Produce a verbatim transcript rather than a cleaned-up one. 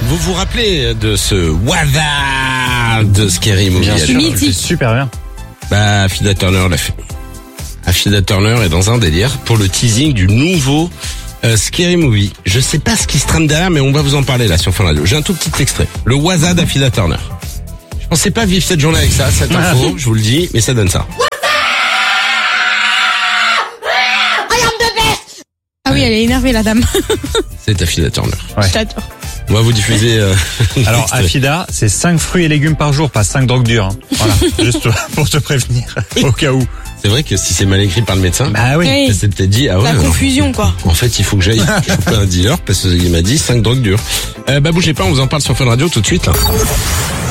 Vous vous rappelez de ce Waza de Scary Movie? Bien sûr, Mythique. c'est super bien. Bah, Affida Turner l'a fait. Affida Turner est dans un délire pour le teasing du nouveau euh, Scary Movie. Je sais pas ce qui se trame derrière, mais on va vous en parler là sur Fun Radio. J'ai un tout petit extrait. Le Waza d'Affida Turner. Je pensais pas vivre cette journée avec ça, cette info, je vous le dis, mais ça donne ça. Ah oui, elle est énervée, la dame. C'est Affida Turner. Ouais. Je t'adore. On va vous diffuser... Euh, Alors, l'extrait. Affida, c'est cinq fruits et légumes par jour, pas cinq drogues dures. Hein. Voilà, juste pour te prévenir, au cas où. C'est vrai que si c'est mal écrit par le médecin, Bah oui. Oui. c'est peut-être dit, ah ouais, La alors, confusion, quoi. en fait, il faut que j'aille choper un dealer parce qu'il m'a dit cinq drogues dures. Euh, bah bougez pas, on vous en parle sur Fun Radio tout de suite.